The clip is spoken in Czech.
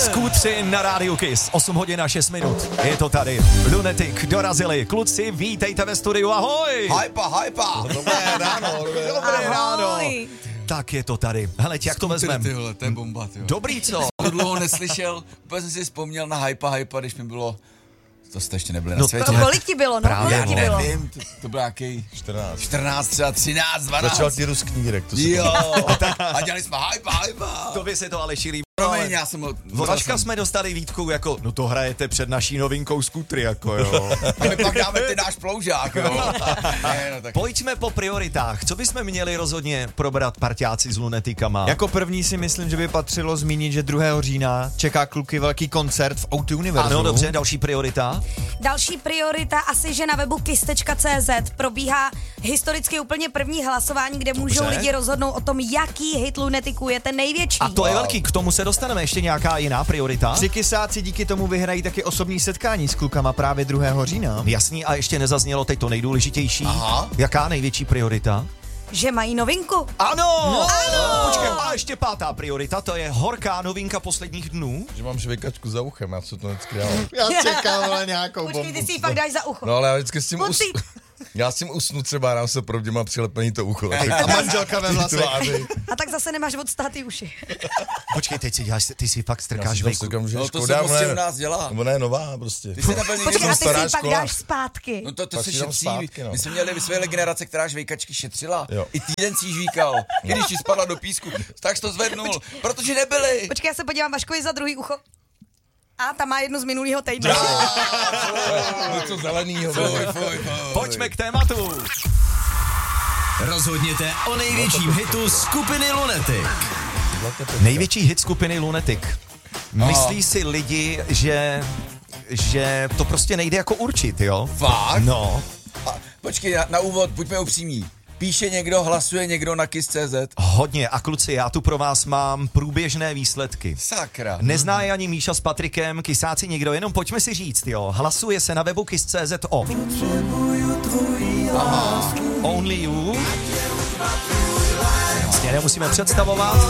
Skutři na rádiu Kiss, 8 hodin a 6 minut. Je to tady. Lunatic dorazili. Kluci, vítejte ve studiu, ahoj! Hypa. Dobré ráno. Dobré ráno. Tak je to tady. Hele, jak to vezmeme? Tyhle, to je bomba, tyhle. Dobrý, co? To dlouho neslyšel, úplně jsem si vzpomněl na hypa, když mi bylo, to jste ještě nebyli na No světě. Kolik ti bylo, no? Právě, Kolik ti Já bylo? nevím, to byl nějaký 14. 14, třeba 13, 12. Začal ty rusknírek, to se Jo, a dělali jsme hypa. To by se to ale šíří. Promiň, já jsem... Od Vaška jsme dostali výtku jako, no to hrajete před naší novinkou skutry, jako jo. A my pak dáme ty náš ploužák, jo. Ne, no, tak... Pojďme po prioritách. Co bychom měli rozhodně probrat parťáci s lunetikama? Jako první si myslím, že by patřilo zmínit, že 2. října čeká kluky velký koncert v O2 Univerzu. Ano, dobře, další priorita. Další priorita asi, že na webu kiss.cz probíhá historicky úplně první hlasování, kde můžou lidi rozhodnout o tom, jaký hit Lunetiku je ten největší. A to je velký, k tomu se dostaneme. Ještě nějaká jiná priorita? Tři kysáci díky tomu vyhrají taky osobní setkání s klukama právě 2. října. Jasný, a ještě nezaznělo teď to nejdůležitější. Aha. Jaká největší priorita? Že mají novinku. Ano! Počkej, a ještě 5. priorita, to je horká novinka posledních dnů. Že mám žvejkačku za uchem, já se to vždycky dávám. Já čekám ale nějakou Počkej, ty si ji pak dáš za ucho. No ale já vždycky s tím Pocit. já s tím usnu třeba, dám se pravdě, mám přilepený to ucho. A manželka ve vlasech. A tak zase nemáš odstátý uši. Počkej, teď si děláš, ty si fakt Já strkáš si vejku. říkám, že No to škoda, se moc u nás dělá. Nebo ne, nová prostě. Ty jsi nebyl nikdy Počkej, a ty si stará ji pak škola. dáš zpátky. No to Pak se si dám šetří. zpátky, no. My jsme měli vysvětlé generace, která žvejkačky šetřila. Jo. I týden si ji žvíkal. Když ti spadla do písku, tak jsi to zvednul, protože nebyli. Počkej, já se podívám Vaškovi za druhý ucho. A tam má jednu z minulého týdne. Něco zelenýho. Fuj. Pojďme k tématu. Rozhodněte o největším hitu skupiny Lunatic. Největší hit skupiny Lunatic. Myslí si lidi, že to prostě nejde jako určit, jo? Fakt? No. A, počkej, na úvod, buďme upřímní. Píše někdo, hlasuje někdo na kiss.cz. Hodně. A kluci, já tu pro vás mám průběžné výsledky. Sakra. Nezná je ani Míša s Patrikem, kysáci nikdo, jenom pojďme si říct, jo. Hlasuje se na webu kiss.cz o Only You. Jasně, nemusíme představovat.